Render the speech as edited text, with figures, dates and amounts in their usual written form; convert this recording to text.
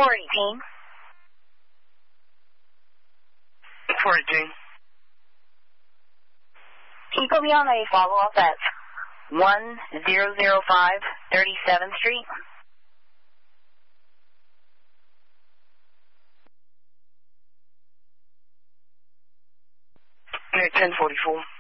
418. 418. Can you put me on a follow-up at 1005 37th Street? Okay, 1044.